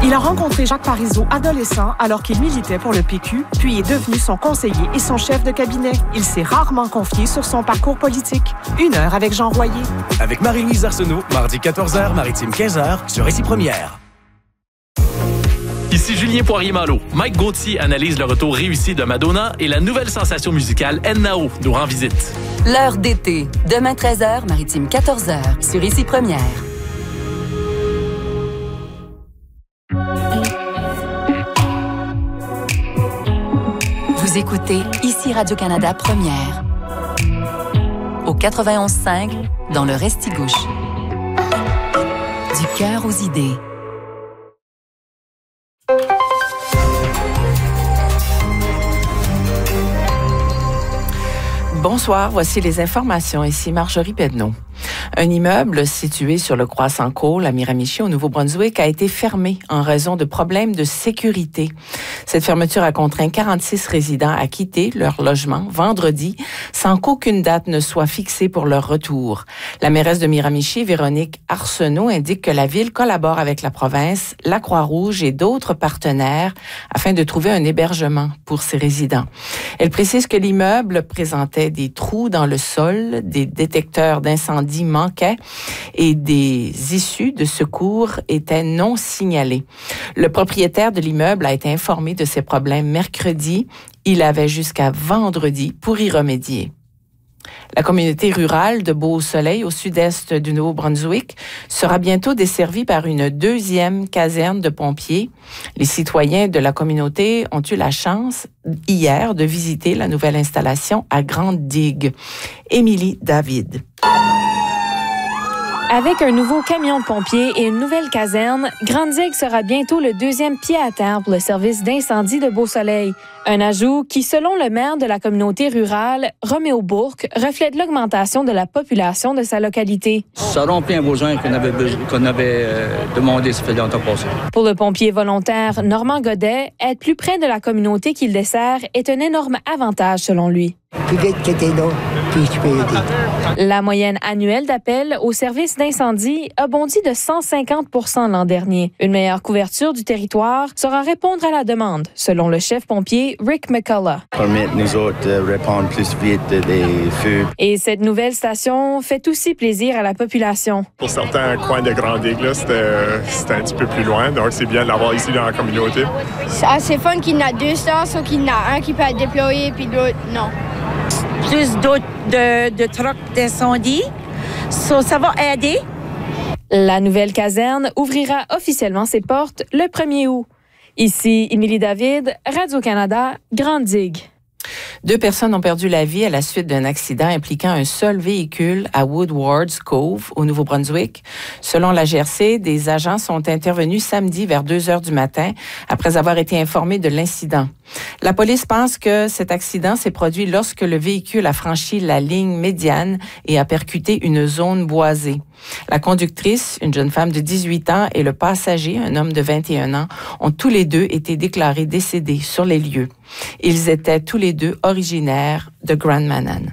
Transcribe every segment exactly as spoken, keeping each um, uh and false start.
Il a rencontré Jacques Parizeau, adolescent, alors qu'il militait pour le P Q, puis est devenu son conseiller et son chef de cabinet. Il s'est rarement confié sur son parcours politique. Une heure avec Jean Royer. Avec Marie-Louise Arsenault, mardi quatorze heures, Maritime quinze heures, sur Ici Première. Ici Julien Poirier-Malo. Mike Gauthier analyse le retour réussi de Madonna et la nouvelle sensation musicale N-Nao nous rend visite. L'heure d'été. Demain treize heures, Maritime quatorze heures, sur Ici Première. Vous écoutez Ici Radio-Canada Première. Au quatre-vingt-onze cinq, dans le Restigouche. Du cœur aux idées. Bonsoir, voici les informations. Ici Marjorie Pedneau. Un immeuble situé sur le Croissant Cole à Miramichi, au Nouveau-Brunswick, a été fermé en raison de problèmes de sécurité. Cette fermeture a contraint quarante-six résidents à quitter leur logement vendredi sans qu'aucune date ne soit fixée pour leur retour. La mairesse de Miramichi, Véronique Arsenault, indique que la ville collabore avec la province, la Croix-Rouge et d'autres partenaires afin de trouver un hébergement pour ces résidents. Elle précise que l'immeuble présentait des trous dans le sol, des détecteurs d'incendie manquaient et des issues de secours étaient non signalées. Le propriétaire de l'immeuble a été informé de ces problèmes mercredi. Il avait jusqu'à vendredi pour y remédier. La communauté rurale de Beau-Soleil, au sud-est du Nouveau-Brunswick, sera bientôt desservie par une deuxième caserne de pompiers. Les citoyens de la communauté ont eu la chance hier de visiter la nouvelle installation à Grande Digue. Émilie David. Avec un nouveau camion de pompiers et une nouvelle caserne, Grande Digue sera bientôt le deuxième pied à terre pour le service d'incendie de Beau-Soleil. Un ajout qui, selon le maire de la communauté rurale, Roméo Bourque, reflète l'augmentation de la population de sa localité. Ça remplit un besoin qu'on avait, qu'on avait euh, demandé, ça fait longtemps passé. Pour le pompier volontaire Normand Godet, être plus près de la communauté qu'il dessert est un énorme avantage selon lui. Plus vite que t'es là, puis tu peux aider. La moyenne annuelle d'appels au service d'incendie a bondi de cent cinquante pour cent l'an dernier. Une meilleure couverture du territoire sera répondre à la demande, selon le chef pompier Rick McCullough. Permettre nous autres de répondre plus vite des feux. Et cette nouvelle station fait aussi plaisir à la population. Pour certains coins de Grande-Digue, c'était, c'était un petit peu plus loin, donc c'est bien de l'avoir ici dans la communauté. C'est assez fun qu'il y en a deux stations, qu'il y en a un qui peut être déployé, puis l'autre, non. Plus d'autres de, de trucks d'incendie. So, ça va aider. La nouvelle caserne ouvrira officiellement ses portes le premier août. Ici, Émilie David, Radio-Canada, Grande Digue. Deux personnes ont perdu la vie à la suite d'un accident impliquant un seul véhicule à Woodward's Cove, au Nouveau-Brunswick. Selon la G R C, des agents sont intervenus samedi vers deux heures du matin après avoir été informés de l'incident. La police pense que cet accident s'est produit lorsque le véhicule a franchi la ligne médiane et a percuté une zone boisée. La conductrice, une jeune femme de dix-huit ans, et le passager, un homme de vingt et un ans, ont tous les deux été déclarés décédés sur les lieux. Ils étaient tous les deux originaires de Grand Manan.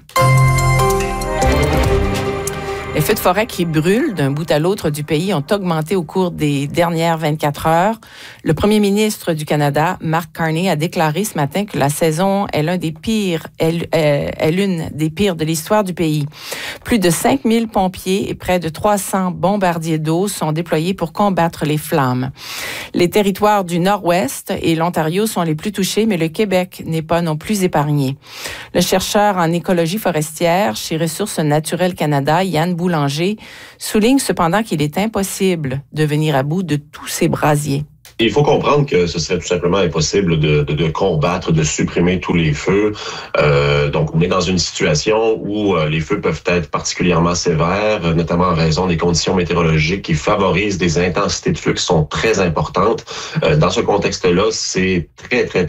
Les feux de forêt qui brûlent d'un bout à l'autre du pays ont augmenté au cours des dernières vingt-quatre heures. Le premier ministre du Canada, Mark Carney, a déclaré ce matin que la saison est l'un des pires, est, est l'une des pires de l'histoire du pays. Plus de cinq mille pompiers et près de trois cents bombardiers d'eau sont déployés pour combattre les flammes. Les territoires du Nord-Ouest et l'Ontario sont les plus touchés, mais le Québec n'est pas non plus épargné. Le chercheur en écologie forestière chez Ressources naturelles Canada, Yann Boulanger, souligne cependant qu'il est impossible de venir à bout de tous ces brasiers. Il faut comprendre que ce serait tout simplement impossible de, de, de combattre, de supprimer tous les feux. Euh, donc, on est dans une situation où euh, les feux peuvent être particulièrement sévères, notamment en raison des conditions météorologiques qui favorisent des intensités de feu qui sont très importantes. Euh, dans ce contexte-là, c'est très, très,